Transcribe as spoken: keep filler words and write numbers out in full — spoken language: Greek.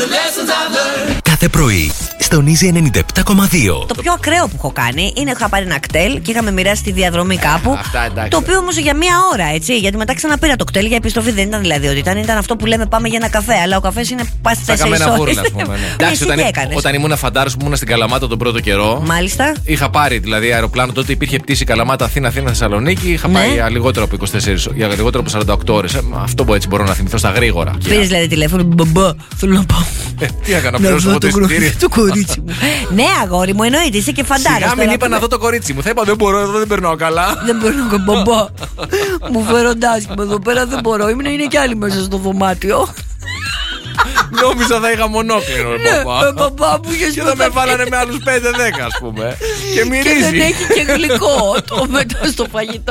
Κάθε πρωί στον Easy ενενήντα επτά κόμμα δύο. Το πιο ακραίο που έχω κάνει είναι είχα πάρει ένα κτέλ και είχαμε μοιράσει τη διαδρομή κάπου. Αυτά, εντάξει. Το οποίο όμως για μία ώρα, έτσι. Γιατί μετά ξαναπήρα το κτέλ για επιστροφή. Δεν ήταν δηλαδή ότι ήταν, ήταν αυτό που λέμε πάμε για ένα καφέ. Αλλά ο καφές είναι πα στι τέσσερις ώρες. Εντάξει, όταν, όταν ήμουν φαντάρος που ήμουν στην Καλαμάτα τον πρώτο καιρό. Μάλιστα. Είχα πάρει δηλαδή αεροπλάνο, τότε υπήρχε πτήση Καλαμάτα Αθήνα, Αθήνα Θεσσαλονίκη. Είχα Ναι. πάει για λιγότερο από είκοσι τέσσερις, για λιγότερο από σαράντα οκτώ ώρες. Ε, αυτό που έτσι μπορώ να θυμηθώ στα γρήγορα. Πήρες δηλαδή τηλέφωνο, μπαμπά, θέλω να πάω. Ε, τι έκανα, Να πληρώσω δω εγώ το το κορίτσι, εισιτήριο. το κορίτσι μου. Ναι, αγόρι μου, εννοείται, είσαι και φαντάρος. Σιγά μην τώρα είπα που- να δω το κορίτσι μου. Θα είπα δεν μπορώ, εδώ δεν περνάω καλά. Δεν μπορώ να κάνω μπαμπά. Μου φέρονται άσχημα εδώ πέρα, δεν μπορώ. Ήμουν είναι κι άλλοι μέσα στο δωμάτιο. Νόμιζα θα είχα μονόκλινο, ρε Ναι, παπά. με μπαμπά μου είχε Και θα με βάλανε με άλλους πέντε δέκα, ας πούμε. Και Και δεν μυρίζει. έχει και γλυκό το μετά στο φαγητό.